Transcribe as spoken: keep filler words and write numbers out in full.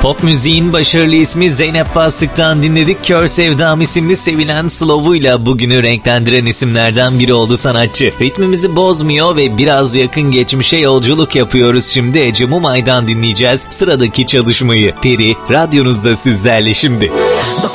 Pop müziğin başarılı ismi Zeynep Bastık'tan dinledik. Kör Sevdam isimli sevilen slow'uyla bugünü renklendiren isimlerden biri oldu sanatçı. Ritmimizi bozmuyor ve biraz yakın geçmişe yolculuk yapıyoruz. Şimdi Ece Mumay'dan dinleyeceğiz sıradaki çalışmayı. Peri radyonuzda sizlerle şimdi.